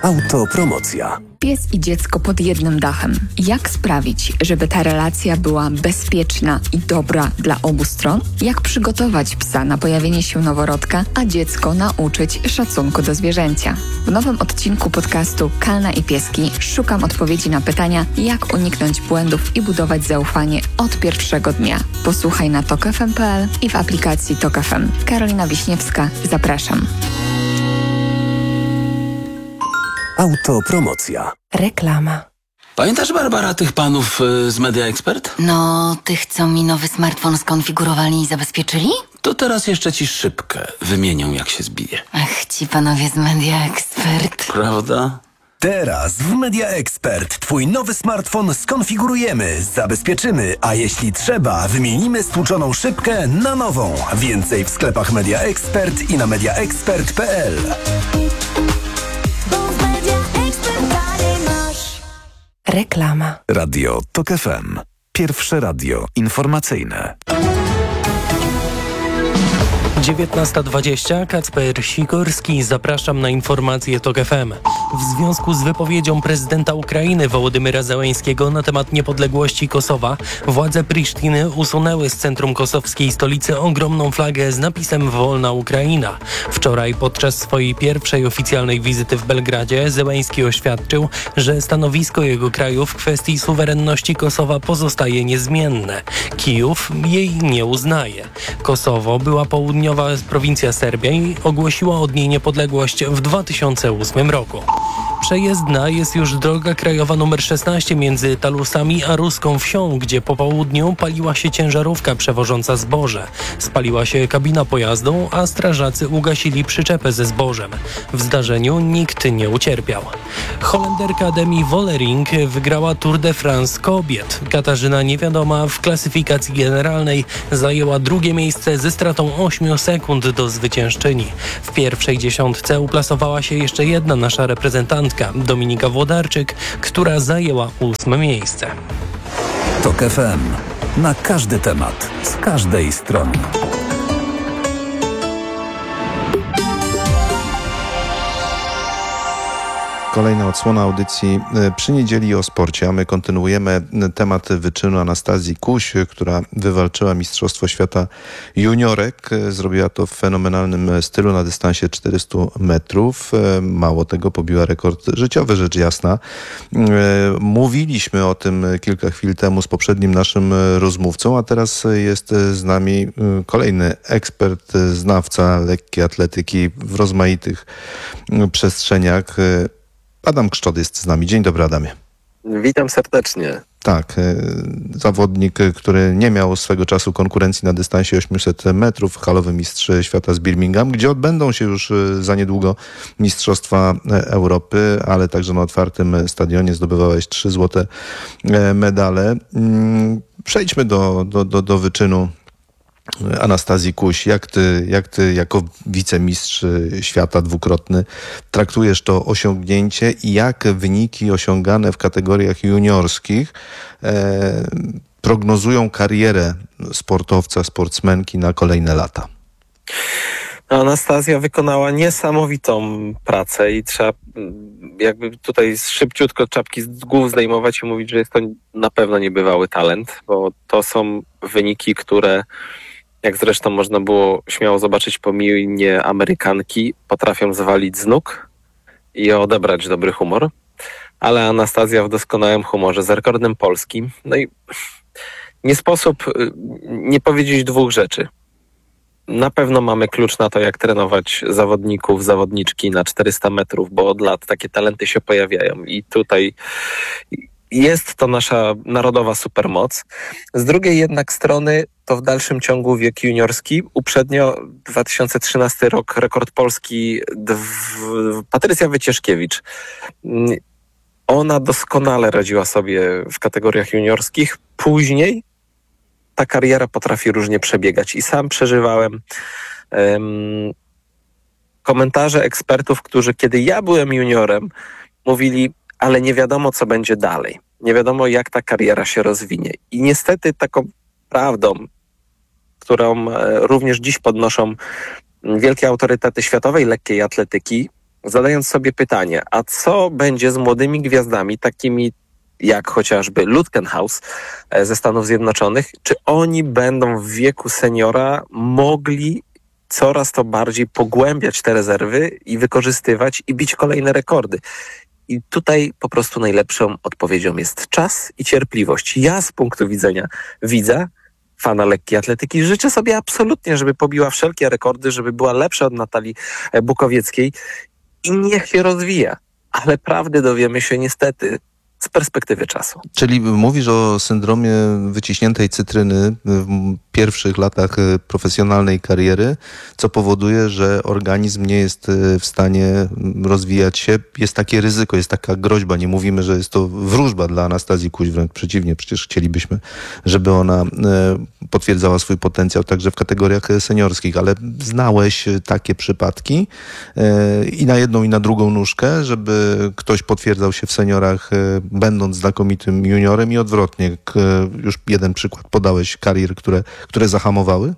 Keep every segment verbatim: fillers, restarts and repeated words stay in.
Autopromocja. Pies i dziecko pod jednym dachem. Jak sprawić, żeby ta relacja była bezpieczna i dobra dla obu stron? Jak przygotować psa na pojawienie się noworodka, a dziecko nauczyć szacunku do zwierzęcia? W nowym odcinku podcastu Kalna i Pieski szukam odpowiedzi na pytania, jak uniknąć błędów i budować zaufanie od pierwszego dnia. Posłuchaj na tok f m kropka p l i w aplikacji Tok F M. Karolina Wiśniewska, zapraszam. Autopromocja. Reklama. Pamiętasz, Barbara, tych panów y, z Media Expert? No, tych, co mi nowy smartfon skonfigurowali i zabezpieczyli? To teraz jeszcze ci szybkę wymienią, jak się zbije. Ach, ci panowie z Media Expert. Prawda? Teraz w Media Expert twój nowy smartfon skonfigurujemy, zabezpieczymy, a jeśli trzeba, wymienimy stłuczoną szybkę na nową. Więcej w sklepach Media Expert i na media expert kropka p l. Reklama. Radio Tok F M. Pierwsze radio informacyjne. dziewiętnasta dwadzieścia, Kacper Sikorski, zapraszam na informacje Tok F M. W związku z wypowiedzią prezydenta Ukrainy Wołodymyra Zełeńskiego na temat niepodległości Kosowa, władze Prisztiny usunęły z centrum kosowskiej stolicy ogromną flagę z napisem Wolna Ukraina. Wczoraj podczas swojej pierwszej oficjalnej wizyty w Belgradzie Zełeński oświadczył, że stanowisko jego kraju w kwestii suwerenności Kosowa pozostaje niezmienne. Kijów jej nie uznaje. Kosowo była południowa prowincja Serbia i ogłosiła od niej niepodległość w dwa tysiące ósmym roku. Przejezdna jest już droga krajowa numer szesnaście między Talusami a Ruską Wsią, gdzie po południu paliła się ciężarówka przewożąca zboże. Spaliła się kabina pojazdu, a strażacy ugasili przyczepę ze zbożem. W zdarzeniu nikt nie ucierpiał. Holenderka Demi Vollering wygrała Tour de France kobiet. Katarzyna Niewiadoma w klasyfikacji generalnej zajęła drugie miejsce ze stratą ośmiu sekund do zwyciężczyni. W pierwszej dziesiątce uplasowała się jeszcze jedna nasza reprezentantka, Dominika Włodarczyk, która zajęła ósme miejsce. Tok F M. Na każdy temat, z każdej strony. Kolejna odsłona audycji przy niedzieli o sporcie, a my kontynuujemy temat wyczynu Anastazji Kuś, która wywalczyła Mistrzostwo Świata Juniorek. Zrobiła to w fenomenalnym stylu na dystansie czterysta metrów. Mało tego, pobiła rekord życiowy, rzecz jasna. Mówiliśmy o tym kilka chwil temu z poprzednim naszym rozmówcą, a teraz jest z nami kolejny ekspert, znawca lekkiej atletyki w rozmaitych przestrzeniach. Adam Kszczot jest z nami. Dzień dobry, Adamie. Witam serdecznie. Tak, zawodnik, który nie miał swego czasu konkurencji na dystansie osiemset metrów, halowy mistrz świata z Birmingham, gdzie odbędą się już za niedługo Mistrzostwa Europy, ale także na otwartym stadionie zdobywałeś trzy złote medale. Przejdźmy do, do, do, do wyczynu Anastazji Kuś. Jak ty, jak ty jako wicemistrz świata dwukrotny traktujesz to osiągnięcie i jak wyniki osiągane w kategoriach juniorskich e, prognozują karierę sportowca, sportsmenki na kolejne lata? Anastazja wykonała niesamowitą pracę i trzeba jakby tutaj szybciutko czapki z głów zdejmować i mówić, że jest to na pewno niebywały talent, bo to są wyniki, które, jak zresztą można było śmiało zobaczyć po minie Amerykanki, potrafią zwalić z nóg i odebrać dobry humor, ale Anastazja w doskonałym humorze, z rekordem polskim. No i nie sposób nie powiedzieć dwóch rzeczy. Na pewno mamy klucz na to, jak trenować zawodników, zawodniczki na czterysta metrów, bo od lat takie talenty się pojawiają i tutaj jest to nasza narodowa supermoc. Z drugiej jednak strony to w dalszym ciągu wiek juniorski. Uprzednio dwa tysiące trzynasty rok, rekord polski dw... Patrycja Wycieszkiewicz. Ona doskonale radziła sobie w kategoriach juniorskich. Później ta kariera potrafi różnie przebiegać i sam przeżywałem um, komentarze ekspertów, którzy kiedy ja byłem juniorem, mówili, ale nie wiadomo, co będzie dalej. Nie wiadomo, jak ta kariera się rozwinie. I niestety taką prawdą, którą również dziś podnoszą wielkie autorytety światowej lekkiej atletyki, zadając sobie pytanie, a co będzie z młodymi gwiazdami, takimi jak chociażby Lutkenhaus ze Stanów Zjednoczonych, czy oni będą w wieku seniora mogli coraz to bardziej pogłębiać te rezerwy i wykorzystywać i bić kolejne rekordy. I tutaj po prostu najlepszą odpowiedzią jest czas i cierpliwość. Ja z punktu widzenia widza, fana lekkiej atletyki, życzę sobie absolutnie, żeby pobiła wszelkie rekordy, żeby była lepsza od Natalii Bukowieckiej i niech się rozwija. Ale prawdy dowiemy się niestety z perspektywy czasu. Czyli mówisz o syndromie wyciśniętej cytryny w pierwszych latach profesjonalnej kariery, co powoduje, że organizm nie jest w stanie rozwijać się. Jest takie ryzyko, jest taka groźba. Nie mówimy, że jest to wróżba dla Anastazji Kuś, wręcz przeciwnie. Przecież chcielibyśmy, żeby ona potwierdzała swój potencjał także w kategoriach seniorskich, ale znałeś takie przypadki i na jedną i na drugą nóżkę, żeby ktoś potwierdzał się w seniorach, będąc znakomitym juniorem i odwrotnie. Już jeden przykład podałeś karier, które, które zahamowały?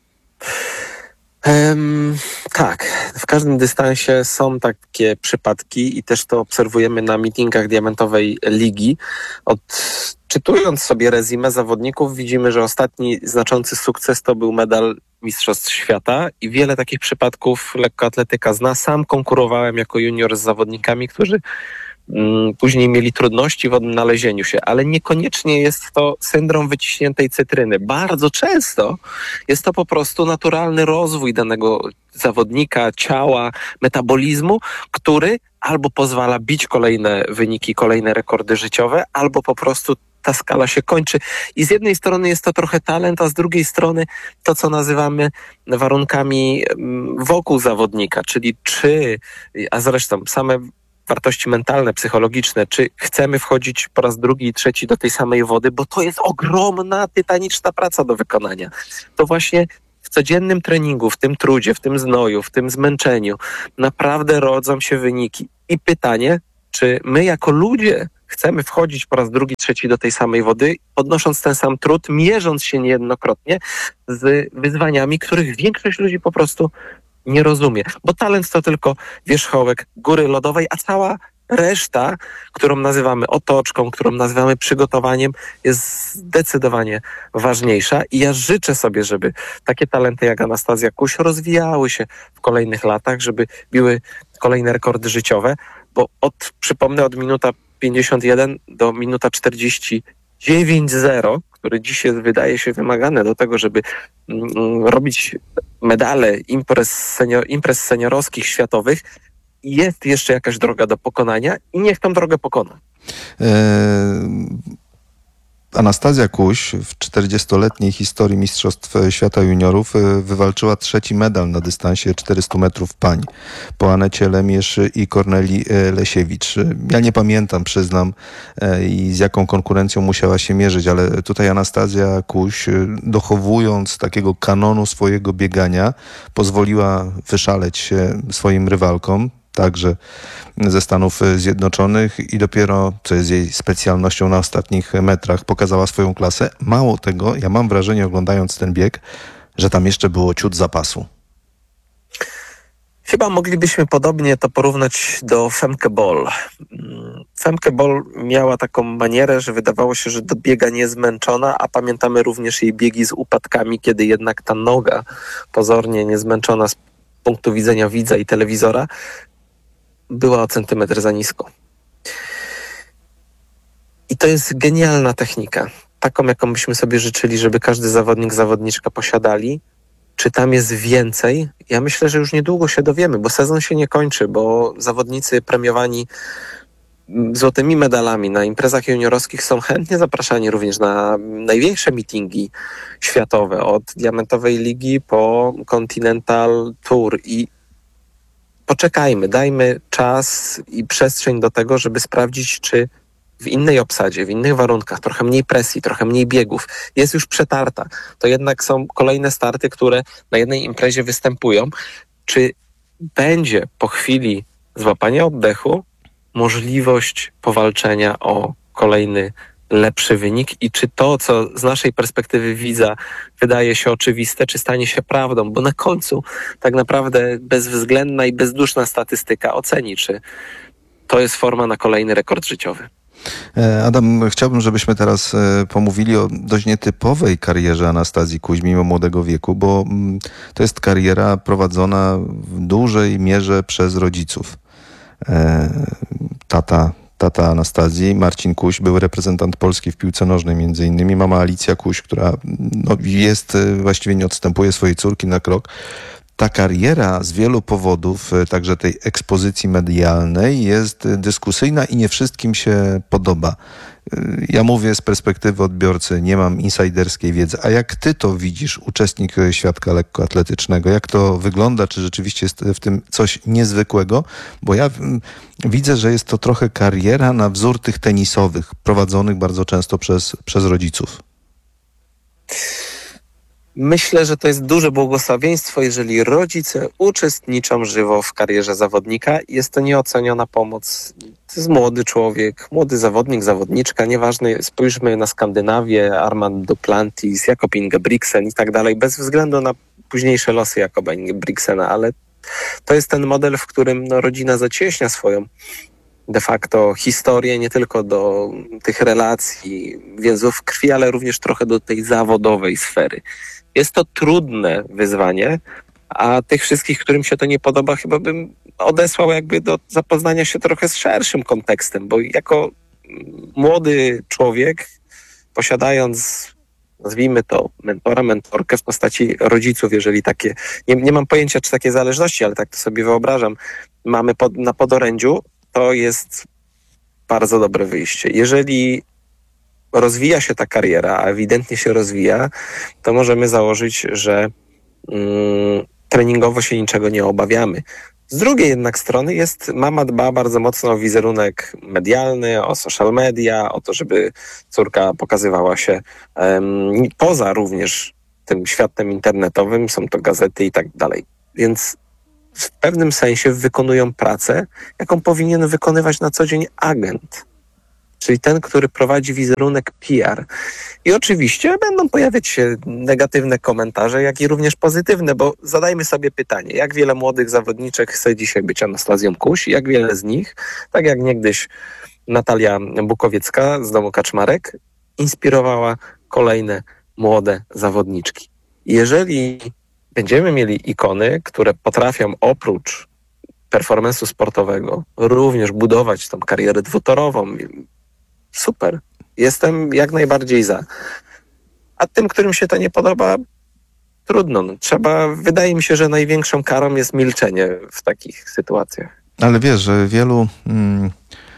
Um, tak, w każdym dystansie są takie przypadki i też to obserwujemy na meetingach Diamentowej Ligi. Odczytując sobie rezimę zawodników, widzimy, że ostatni znaczący sukces to był medal Mistrzostw Świata i wiele takich przypadków lekkoatletyka zna. Sam konkurowałem jako junior z zawodnikami, którzy później mieli trudności w odnalezieniu się, ale niekoniecznie jest to syndrom wyciśniętej cytryny. Bardzo często jest to po prostu naturalny rozwój danego zawodnika, ciała, metabolizmu, który albo pozwala bić kolejne wyniki, kolejne rekordy życiowe, albo po prostu ta skala się kończy. I z jednej strony jest to trochę talent, a z drugiej strony to, co nazywamy warunkami wokół zawodnika, czyli czy, a zresztą same wartości mentalne, psychologiczne, czy chcemy wchodzić po raz drugi i trzeci do tej samej wody, bo to jest ogromna, tytaniczna praca do wykonania. To właśnie w codziennym treningu, w tym trudzie, w tym znoju, w tym zmęczeniu naprawdę rodzą się wyniki. I pytanie, czy my jako ludzie chcemy wchodzić po raz drugi, trzeci do tej samej wody, podnosząc ten sam trud, mierząc się niejednokrotnie z wyzwaniami, których większość ludzi po prostu nie rozumie, bo talent to tylko wierzchołek góry lodowej, a cała reszta, którą nazywamy otoczką, którą nazywamy przygotowaniem, jest zdecydowanie ważniejsza i ja życzę sobie, żeby takie talenty jak Anastazja Kuś rozwijały się w kolejnych latach, żeby biły kolejne rekordy życiowe, bo od, przypomnę, od minuta pięćdziesiąt jeden do minuta czterdzieści dziewięć zero, który dzisiaj wydaje się wymagane do tego, żeby mm, robić medale imprez, senior, imprez seniorowskich, światowych, jest jeszcze jakaś droga do pokonania i niech tą drogę pokona. Eee... Anastazja Kuś w czterdziestoletniej historii Mistrzostw Świata Juniorów wywalczyła trzeci medal na dystansie czterystu metrów pań po Anecie Lemierz i Kornelii Lesiewicz. Ja nie pamiętam, przyznam, i z jaką konkurencją musiała się mierzyć, ale tutaj Anastazja Kuś, dochowując takiego kanonu swojego biegania, pozwoliła wyszaleć się swoim rywalkom, także ze Stanów Zjednoczonych, i dopiero, co jest jej specjalnością, na ostatnich metrach pokazała swoją klasę. Mało tego, ja mam wrażenie, oglądając ten bieg, że tam jeszcze było ciut zapasu. Chyba moglibyśmy podobnie to porównać do Femke Bol. Femke Bol miała taką manierę, że wydawało się, że dobiega niezmęczona, a pamiętamy również jej biegi z upadkami, kiedy jednak ta noga, pozornie niezmęczona z punktu widzenia widza i telewizora, była o centymetr za nisko. I to jest genialna technika. Taką, jaką byśmy sobie życzyli, żeby każdy zawodnik, zawodniczka posiadali. Czy tam jest więcej? Ja myślę, że już niedługo się dowiemy, bo sezon się nie kończy, bo zawodnicy premiowani złotymi medalami na imprezach juniorowskich są chętnie zapraszani również na największe meetingi światowe, od Diamentowej Ligi po Continental Tour. I poczekajmy, dajmy czas i przestrzeń do tego, żeby sprawdzić, czy w innej obsadzie, w innych warunkach, trochę mniej presji, trochę mniej biegów, jest już przetarta. To jednak są kolejne starty, które na jednej imprezie występują. Czy będzie po chwili złapania oddechu możliwość powalczenia o kolejny lepszy wynik i czy to, co z naszej perspektywy widza wydaje się oczywiste, czy stanie się prawdą, bo na końcu tak naprawdę bezwzględna i bezduszna statystyka oceni, czy to jest forma na kolejny rekord życiowy. Adam, chciałbym, żebyśmy teraz pomówili o dość nietypowej karierze Anastazji Kuś mimo młodego wieku, bo to jest kariera prowadzona w dużej mierze przez rodziców. Tata Tata Anastazji, Marcin Kuś, był reprezentant Polski w piłce nożnej między innymi. Mama Alicja Kuś, która no, jest, właściwie nie odstępuje swojej córki na krok. Ta kariera z wielu powodów, także tej ekspozycji medialnej, jest dyskusyjna i nie wszystkim się podoba. Ja mówię z perspektywy odbiorcy, nie mam insajderskiej wiedzy. A jak ty to widzisz, uczestnik świadka lekkoatletycznego? Jak to wygląda? Czy rzeczywiście jest w tym coś niezwykłego? Bo ja widzę, że jest to trochę kariera na wzór tych tenisowych, prowadzonych bardzo często przez, przez rodziców. Myślę, że to jest duże błogosławieństwo, jeżeli rodzice uczestniczą żywo w karierze zawodnika. Jest to nieoceniona pomoc. To jest młody człowiek, młody zawodnik, zawodniczka, nieważne. Spójrzmy na Skandynawię, Armand Duplantis, Jakob Ingebrigtsen i tak dalej, bez względu na późniejsze losy Jakoba Ingebrigtsena, ale to jest ten model, w którym no, rodzina zacieśnia swoją de facto historię nie tylko do tych relacji, więzów krwi, ale również trochę do tej zawodowej sfery. Jest to trudne wyzwanie, a tych wszystkich, którym się to nie podoba, chyba bym odesłał jakby do zapoznania się trochę z szerszym kontekstem, bo jako młody człowiek, posiadając, nazwijmy to, mentora, mentorkę w postaci rodziców, jeżeli takie, nie, nie mam pojęcia, czy takie zależności, ale tak to sobie wyobrażam, mamy pod, na podorędziu, to jest bardzo dobre wyjście. Jeżeli rozwija się ta kariera, a ewidentnie się rozwija, to możemy założyć, że mm, treningowo się niczego nie obawiamy. Z drugiej jednak strony jest, mama dba bardzo mocno o wizerunek medialny, o social media, o to, żeby córka pokazywała się um, poza również tym światem internetowym, są to gazety i tak dalej. Więc w pewnym sensie wykonują pracę, jaką powinien wykonywać na co dzień agent, czyli ten, który prowadzi wizerunek P R. I oczywiście będą pojawiać się negatywne komentarze, jak i również pozytywne, bo zadajmy sobie pytanie, jak wiele młodych zawodniczek chce dzisiaj być Anastazją Kuś, jak wiele z nich, tak jak niegdyś Natalia Bukowiecka z domu Kaczmarek, inspirowała kolejne młode zawodniczki. Jeżeli będziemy mieli ikony, które potrafią oprócz performance'u sportowego również budować tą karierę dwutorową, super. Jestem jak najbardziej za. A tym, którym się to nie podoba, trudno. No, trzeba, wydaje mi się, że największą karą jest milczenie w takich sytuacjach. Ale wiesz, że wielu mm,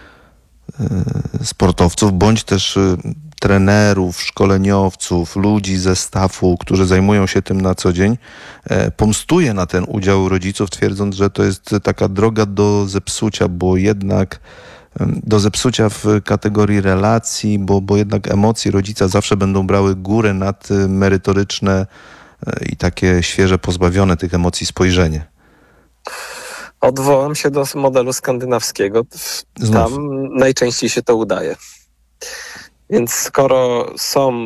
y, sportowców, bądź też y, trenerów, szkoleniowców, ludzi ze staffu, którzy zajmują się tym na co dzień, e, pomstuje na ten udział rodziców, twierdząc, że to jest taka droga do zepsucia, bo jednak do zepsucia w kategorii relacji, bo, bo jednak emocje rodzica zawsze będą brały górę nad merytoryczne i takie świeże, pozbawione tych emocji spojrzenie. Odwołam się do modelu skandynawskiego. Znów. Tam najczęściej się to udaje. Więc skoro są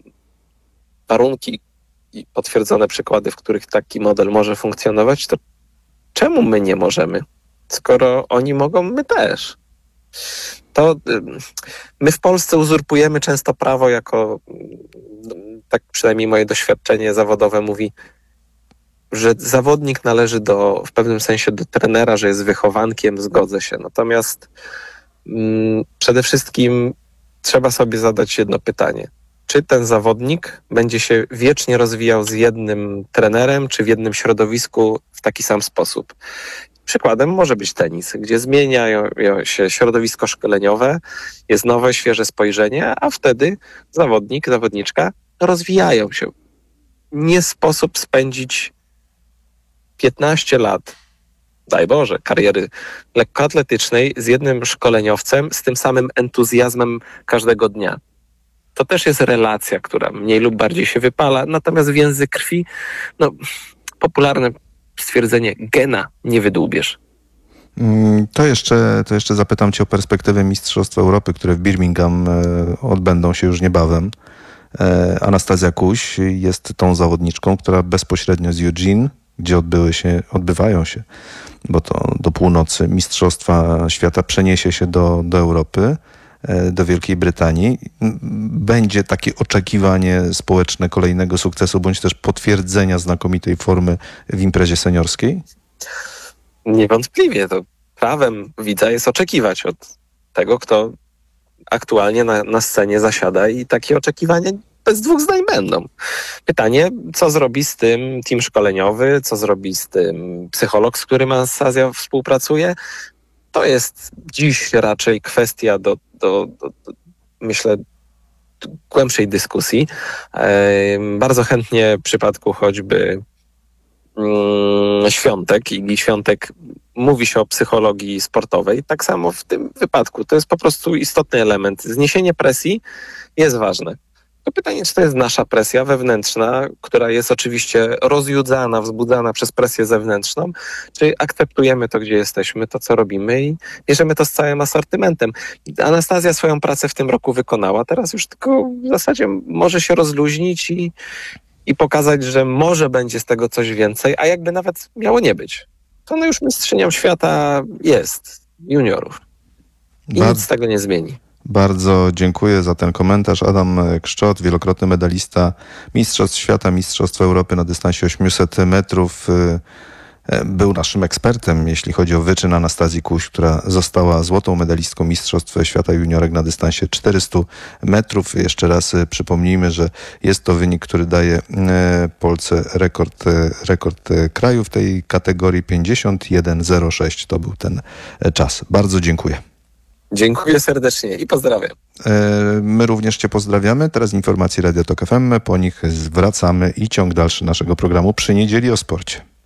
warunki i potwierdzone przykłady, w których taki model może funkcjonować, to czemu my nie możemy? Skoro oni mogą, my też. To my w Polsce uzurpujemy często prawo jako, tak przynajmniej moje doświadczenie zawodowe mówi, że zawodnik należy do, w pewnym sensie do trenera, że jest wychowankiem, zgodzę się. Natomiast mm, przede wszystkim trzeba sobie zadać jedno pytanie. Czy ten zawodnik będzie się wiecznie rozwijał z jednym trenerem, czy w jednym środowisku w taki sam sposób? Przykładem może być tenis, gdzie zmienia się środowisko szkoleniowe, jest nowe, świeże spojrzenie, a wtedy zawodnik, zawodniczka rozwijają się. Nie sposób spędzić piętnaście lat, daj Boże, kariery lekkoatletycznej z jednym szkoleniowcem, z tym samym entuzjazmem każdego dnia. To też jest relacja, która mniej lub bardziej się wypala, natomiast więzy krwi, no popularne stwierdzenie, gena nie wydłubiesz. To jeszcze, to jeszcze zapytam Cię o perspektywę Mistrzostw Europy, które w Birmingham odbędą się już niebawem. Anastazja Kuś jest tą zawodniczką, która bezpośrednio z Eugene, gdzie odbyły się, odbywają się, bo to do północy Mistrzostwa Świata, przeniesie się do, do Europy, do Wielkiej Brytanii. Będzie takie oczekiwanie społeczne kolejnego sukcesu, bądź też potwierdzenia znakomitej formy w imprezie seniorskiej? Niewątpliwie to prawem widza jest oczekiwać od tego, kto aktualnie na, na scenie zasiada i takie oczekiwania bez dwóch zdań będą. Pytanie, co zrobi z tym team szkoleniowy, co zrobi z tym psycholog, z którym Anastazja współpracuje? To jest dziś raczej kwestia do, do, do, do myślę, głębszej dyskusji. Ehm, bardzo chętnie w przypadku choćby mm, Świątek, Igi Świątek, mówi się o psychologii sportowej. Tak samo w tym wypadku. To jest po prostu istotny element. Zniesienie presji jest ważne. To pytanie, czy to jest nasza presja wewnętrzna, która jest oczywiście rozjudzana, wzbudzana przez presję zewnętrzną, czy akceptujemy to, gdzie jesteśmy, to, co robimy i bierzemy to z całym asortymentem. Anastazja swoją pracę w tym roku wykonała, teraz już tylko w zasadzie może się rozluźnić i, i pokazać, że może będzie z tego coś więcej, a jakby nawet miało nie być. To ona już mistrzynią świata jest, juniorów. I Bad- nic z tego nie zmieni. Bardzo dziękuję za ten komentarz. Adam Kszczot, wielokrotny medalista Mistrzostw Świata, Mistrzostw Europy na dystansie osiemset metrów. Był naszym ekspertem, jeśli chodzi o wyczyn Anastazji Kuś, która została złotą medalistką Mistrzostw Świata juniorek na dystansie czterysta metrów. Jeszcze raz przypomnijmy, że jest to wynik, który daje Polsce rekord, rekord kraju w tej kategorii. pięćdziesiąt jeden zero sześć to był ten czas. Bardzo dziękuję. Dziękuję serdecznie i pozdrawiam. My również Cię pozdrawiamy. Teraz informacje Radio Tok F M. Po nich wracamy i ciąg dalszy naszego programu przy niedzieli o sporcie.